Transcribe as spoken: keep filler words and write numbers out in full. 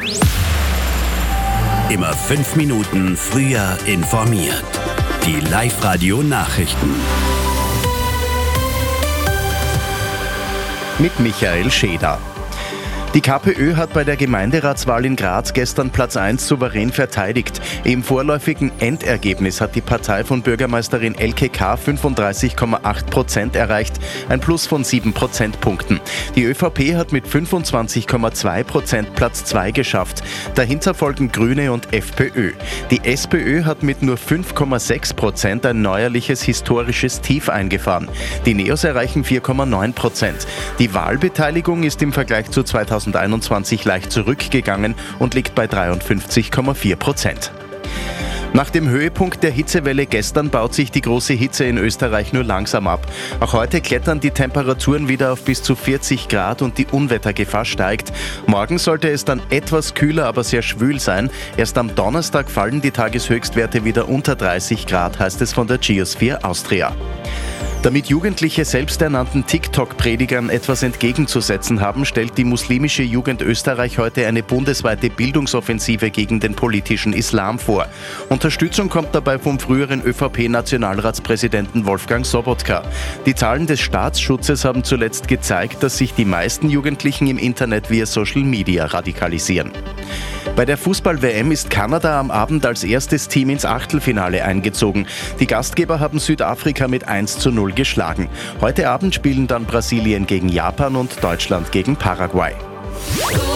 Immer fünf Minuten früher informiert. Die Live-Radio-Nachrichten. Mit Michael Scheder. Die KPÖ hat bei der Gemeinderatswahl in Graz gestern Platz eins souverän verteidigt. Im vorläufigen Endergebnis hat die Partei von Bürgermeisterin Elke K. fünfunddreißig Komma acht Prozent erreicht, ein Plus von sieben Prozentpunkten. Die ÖVP hat mit fünfundzwanzig Komma zwei Prozent Platz zwei geschafft. Dahinter folgen Grüne und FPÖ. Die SPÖ hat mit nur fünf Komma sechs Prozent ein neuerliches historisches Tief eingefahren. Die Neos erreichen vier Komma neun Prozent. Die Wahlbeteiligung ist im Vergleich zu zweitausendeinundzwanzig leicht zurückgegangen und liegt bei dreiundfünfzig Komma vier Prozent. Nach dem Höhepunkt der Hitzewelle gestern baut sich die große Hitze in Österreich nur langsam ab. Auch heute klettern die Temperaturen wieder auf bis zu vierzig Grad und die Unwettergefahr steigt. Morgen sollte es dann etwas kühler, aber sehr schwül sein. Erst am Donnerstag fallen die Tageshöchstwerte wieder unter dreißig Grad, heißt es von der Geosphere Austria. Damit Jugendliche selbsternannten TikTok-Predigern etwas entgegenzusetzen haben, stellt die muslimische Jugend Österreich heute eine bundesweite Bildungsoffensive gegen den politischen Islam vor. Unterstützung kommt dabei vom früheren ÖVP-Nationalratspräsidenten Wolfgang Sobotka. Die Zahlen des Staatsschutzes haben zuletzt gezeigt, dass sich die meisten Jugendlichen im Internet via Social Media radikalisieren. Bei der Fußball-W M ist Kanada am Abend als erstes Team ins Achtelfinale eingezogen. Die Gastgeber haben Südafrika mit eins zu null geschlagen. Heute Abend spielen dann Brasilien gegen Japan und Deutschland gegen Paraguay.